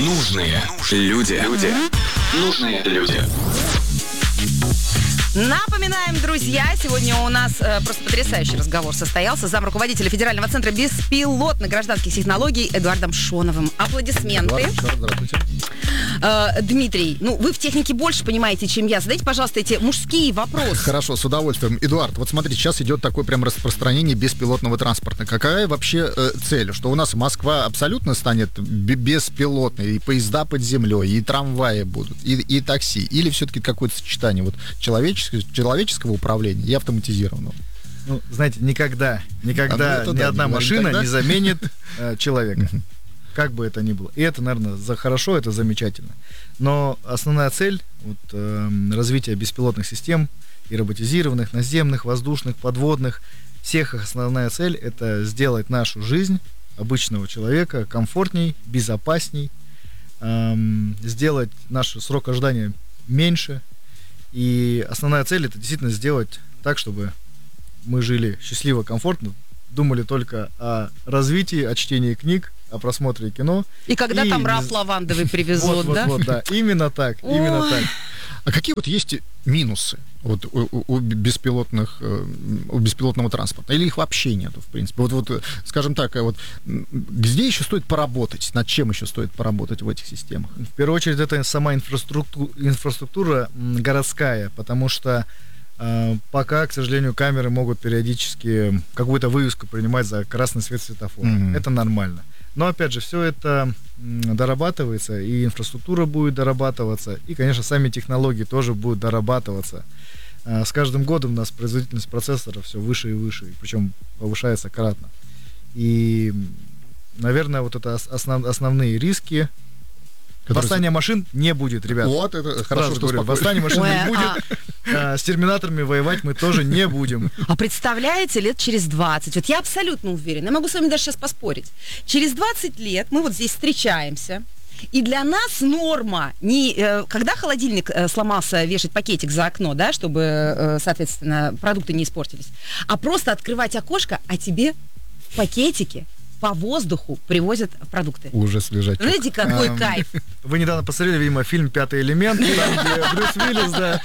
Нужные люди. Нужные люди. Напоминаем, друзья, сегодня у нас просто потрясающий разговор состоялся с замруководителя Федерального центра беспилотных гражданских технологий Эдуардом Шоновым. Аплодисменты. Эдуард, здравствуйте. Дмитрий, вы в технике больше понимаете, чем я. Задайте, пожалуйста, эти мужские вопросы. Хорошо, с удовольствием. Эдуард, вот смотрите, сейчас идет такое прям распространение беспилотного транспорта. Какая вообще цель? Что у нас Москва абсолютно станет беспилотной, и поезда под землей, и трамваи будут, и такси? Или все-таки какое-то сочетание вот человеческого управления и автоматизированного? Знаете, никогда ни одна машина не заменит человека. Как бы это ни было. И это, наверное, хорошо, это замечательно. Но основная цель развития беспилотных систем, и роботизированных, наземных, воздушных, подводных, всех их основная цель — это сделать нашу жизнь обычного человека комфортней, безопасней, сделать наш срок ожидания меньше. И основная цель — это действительно сделать так, чтобы мы жили счастливо, комфортно, думали только о развитии, о чтении книг, о просмотре кино. И когда там раб лавандовый привезут, да? Вот, да. Именно так. А какие вот есть минусы у беспилотного транспорта? Или их вообще нету, в принципе? Скажем так, где еще стоит поработать? Над чем еще стоит поработать в этих системах? В первую очередь, это сама инфраструктура городская, потому что пока, к сожалению, камеры могут периодически какую-то вывеску принимать за красный свет светофора. Это нормально. Но, опять же, все это дорабатывается, и инфраструктура будет дорабатываться, и, конечно, сами технологии тоже будут дорабатываться. С каждым годом у нас производительность процессоров все выше и выше, причем повышается кратно. И, наверное, вот это основные риски. Восстания машин не будет, ребят. Вот, это хорошо, что говорю. Восстания машин не будет. С терминаторами воевать мы тоже не будем. А представляете, лет через 20, вот я абсолютно уверена, я могу с вами даже сейчас поспорить, через 20 лет мы вот здесь встречаемся, и для нас норма не когда холодильник сломался, вешать пакетик за окно, да, чтобы, соответственно, продукты не испортились, а просто открывать окошко, а тебе в пакетике по воздуху привозят продукты. Ужас, лежать. Знаете, какой кайф? Вы недавно посмотрели, видимо, фильм «Пятый элемент», там, где Брюс Уиллис, да.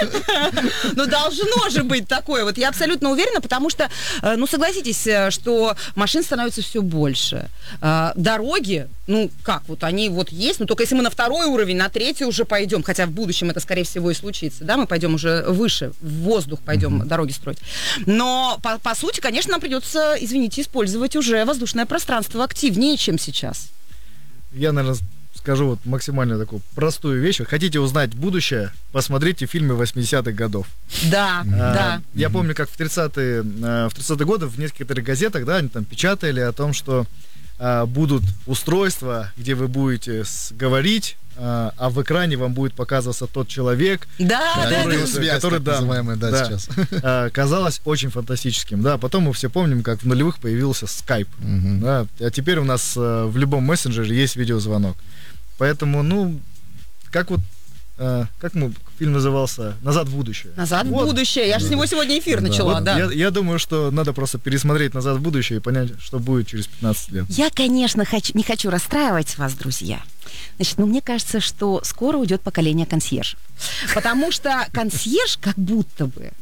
Должно же быть такое. Вот я абсолютно уверена, потому что, согласитесь, что машин становится все больше. Дороги, они есть, только если мы на второй уровень, на третий уже пойдем, хотя в будущем это, скорее всего, и случится, да, мы пойдем уже выше, в воздух пойдем дороги строить. Но, по сути, конечно, нам придется, извините, использовать уже воздушное пространство активнее, чем сейчас. Я, наверное, скажу максимально такую простую вещь. Хотите узнать будущее, посмотрите фильмы 80-х годов. Да, да. Я помню, как в 30-е годы в некоторых газетах, да, они там печатали о том, что будут устройства, где вы будете говорить, а в экране вам будет показываться тот человек, который сейчас казалось очень фантастическим. Да, потом мы все помним, как в нулевых появился Skype. Да, а теперь у нас в любом мессенджере есть видеозвонок. Поэтому, как фильм назывался? «Назад в будущее». «Назад в будущее». Я же с него сегодня эфир начала, да. Я думаю, что надо просто пересмотреть «Назад в будущее» и понять, что будет через 15 лет. Я, конечно, не хочу расстраивать вас, друзья. Значит, мне кажется, что скоро уйдет поколение консьержев. Потому что консьерж как будто бы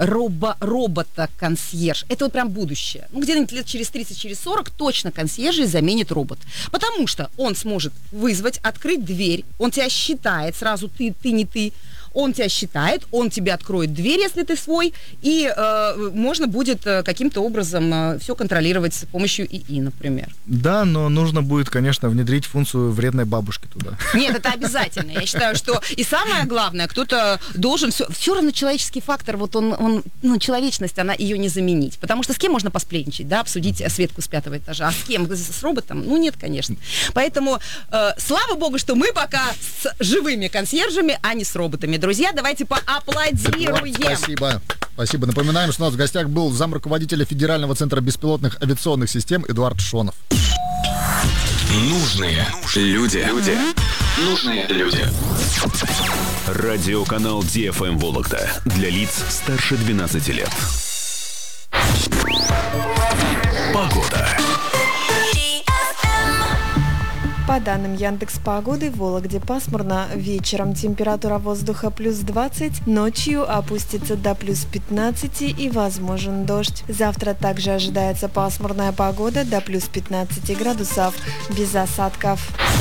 робота-консьерж. Это вот прям будущее. Где-нибудь лет через 30, через 40 точно консьержей заменит робот. Потому что он сможет вызвать, открыть дверь, он тебя считает сразу, ты не ты, он тебя считает, он тебе откроет дверь, если ты свой, и можно будет каким-то образом все контролировать с помощью ИИ, например. Да, но нужно будет, конечно, внедрить функцию вредной бабушки туда. Нет, это обязательно. Я считаю, что и самое главное, кто-то должен все равно человеческий фактор, человечность, ее не заменить. Потому что с кем можно посплетничать, да, обсудить Светку с 5-го этажа, а с кем? С роботом? Нет, конечно. Поэтому слава богу, что мы пока с живыми консьержами, а не с роботами. Друзья, давайте поаплодируем. Спасибо. Напоминаем, что у нас в гостях был замруководителя Федерального центра беспилотных авиационных систем Эдуард Шонов. Нужные люди. Нужные люди. Радиоканал DFM Вологда для лиц старше 12 лет. Погода. По данным Яндекс.Погоды, в Вологде пасмурно. Вечером температура воздуха плюс 20, ночью опустится до плюс 15 и возможен дождь. Завтра также ожидается пасмурная погода до плюс 15 градусов, без осадков.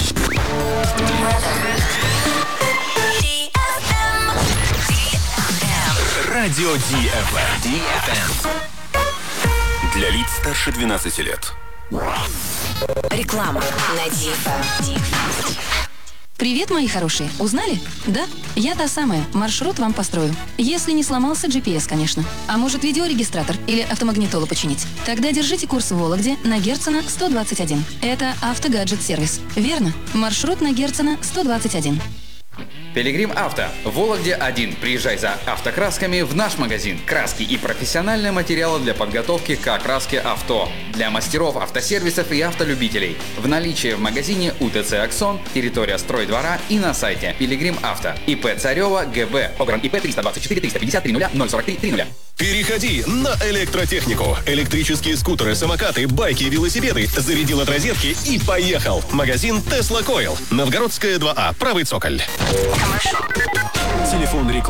Радио DFM. Для лиц старше 12 лет. Реклама на DFM. Привет, мои хорошие. Узнали? Да? Я та самая. Маршрут вам построю. Если не сломался GPS, конечно. А может, видеорегистратор или автомагнитолу починить? Тогда держите курс в Вологде на Герцена 121. Это автогаджет-сервис. Верно? Маршрут на Герцена 121. Пилигрим Авто. В Вологде 1. Приезжай за автокрасками в наш магазин. Краски и профессиональные материалы для подготовки к окраске авто. Для мастеров автосервисов и автолюбителей. В наличии в магазине УТЦ «Аксон», территория стройдвора и на сайте Пилигрим Авто. ИП Царева ГБ. Огран ИП 324 350 30 043 30. Переходи на электротехнику. Электрические скутеры, самокаты, байки, велосипеды. Зарядил от розетки и поехал. Магазин Tesla Coil. Новгородская 2А. Правый цоколь. Телефон рекламы.